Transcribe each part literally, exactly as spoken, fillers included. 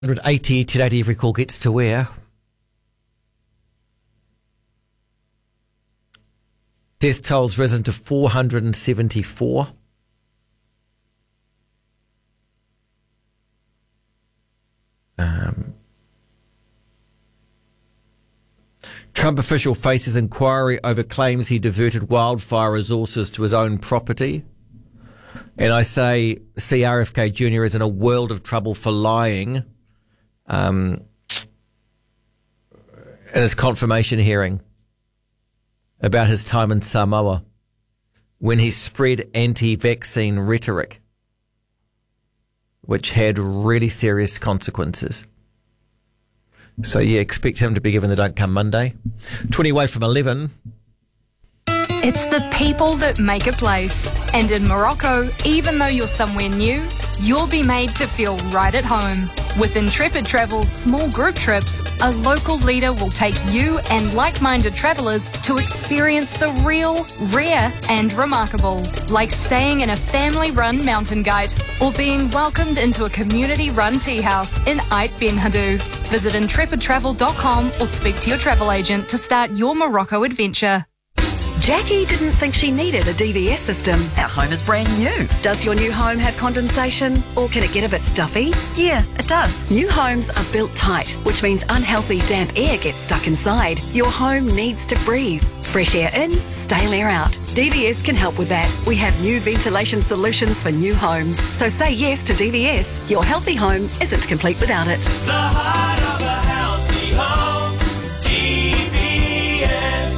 one eighty today, every call gets to air. Death tolls risen to four hundred seventy-four. Um, Trump official faces inquiry over claims he diverted wildfire resources to his own property. And I say, C R F K Junior is in a world of trouble for lying um, in his confirmation hearing about his time in Samoa when he spread anti-vaccine rhetoric, which had really serious consequences. So, yeah, expect him to be given the don't come Monday. twenty away from eleven. It's the people that make a place. And in Morocco, even though you're somewhere new, you'll be made to feel right at home. With Intrepid Travel's small group trips, a local leader will take you and like-minded travellers to experience the real, rare and remarkable. Like staying in a family-run mountain guide or being welcomed into a community-run tea house in Ait Ben Haddou. Visit intrepid travel dot com or speak to your travel agent to start your Morocco adventure. Jackie didn't think she needed a D V S system. Our home is brand new. Does your new home have condensation, or can it get a bit stuffy? Yeah, it does. New homes are built tight, which means unhealthy damp air gets stuck inside. Your home needs to breathe. Fresh air in, stale air out. D V S can help with that. We have new ventilation solutions for new homes. So say yes to D V S. Your healthy home isn't complete without it. The heart of a healthy home, D V S.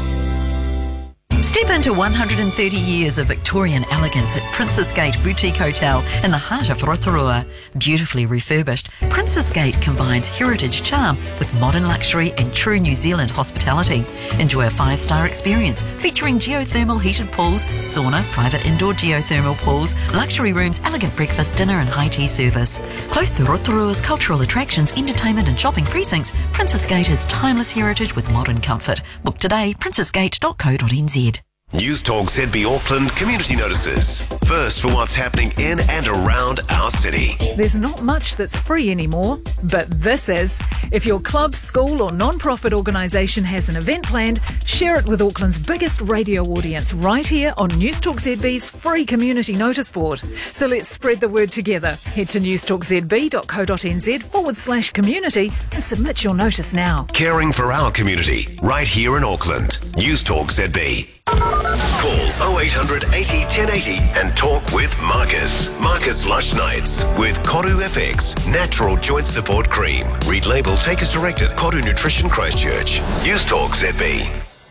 Step into one hundred thirty years of Victorian elegance at Princess Gate Boutique Hotel in the heart of Rotorua. Beautifully refurbished, Princess Gate combines heritage charm with modern luxury and true New Zealand hospitality. Enjoy a five-star experience featuring geothermal heated pools, sauna, private indoor geothermal pools, luxury rooms, elegant breakfast, dinner and high tea service. Close to Rotorua's cultural attractions, entertainment and shopping precincts, Princess Gate has timeless heritage with modern comfort. Book today, princess gate dot co dot n z. News Talk Z B Auckland community notices. First for what's happening in and around our city. There's not much that's free anymore, but this is. If your club, school or non-profit organisation has an event planned, share it with Auckland's biggest radio audience right here on News Talk Z B's free community notice board. So let's spread the word together. Head to news talk z b dot co dot n z forward slash community and submit your notice now. Caring for our community right here in Auckland. News Talk Z B. Call oh eight hundred eighty ten eighty and talk with Marcus. Marcus Lush Nights with Koru F X Natural Joint Support Cream. Read label, take as directed. Koru Nutrition Christchurch. News Talk Z B.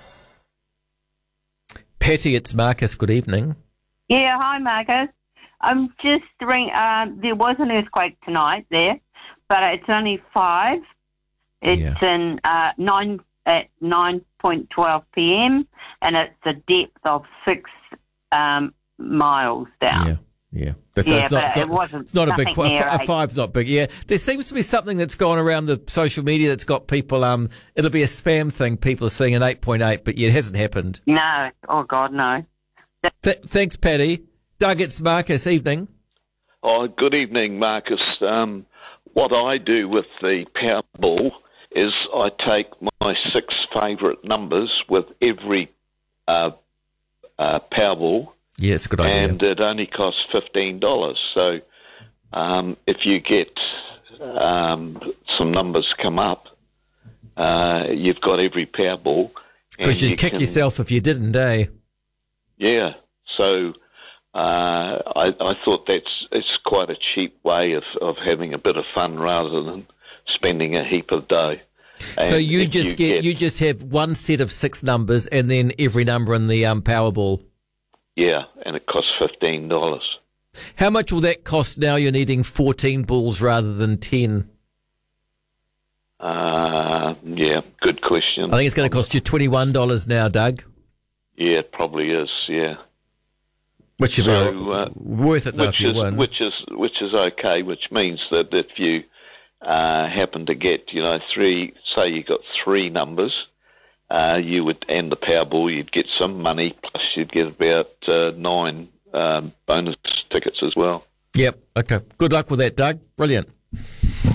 Patty, it's Marcus. Good evening. Yeah, hi Marcus. I'm just ring. Uh, there was an earthquake tonight there, but it's only five. It's Yeah. in uh, nine at nine point twelve p m and it's a depth of six um, miles down. Yeah, yeah. But Yeah, it's not, but it's it not, wasn't it's not a big. nothing A, near fi- a eight. five's not big. Yeah, there seems to be something that's gone around the social media that's got people. Um, it'll be a spam thing. People are seeing an eight point eight, but yeah, it hasn't happened. No, oh God, no. Th- thanks, Patty. Doug, it's Marcus. Evening. Oh, good evening, Marcus. Um, what I do with the Powerball is I take my six favourite numbers with every uh, uh, Powerball, Yeah, it's a good idea. and it only costs fifteen dollars. So um, if you get um, some numbers come up, uh, you've got every Powerball. Because and you'd kick can- yourself if you didn't, eh? Yeah, so uh, I, I thought that's it's quite a cheap way of, of having a bit of fun rather than spending a heap of dough. So And you if just get, you just have one set of six numbers and then every number in the um, Powerball. Yeah, and it costs fifteen dollars. How much will that cost now? You're needing fourteen balls rather than ten. Uh, yeah, good question. I think it's going to cost you twenty-one dollars now, Doug. Yeah, it probably is, yeah. Which should So, be uh, worth it though which if you is, win. Which is, which is okay, which means that if you uh, happen to get, you know, three, say you got three numbers, uh, you would, and the Powerball, you'd get some money, plus you'd get about uh, nine um, bonus tickets as well. Yep. Okay. Good luck with that, Doug. Brilliant.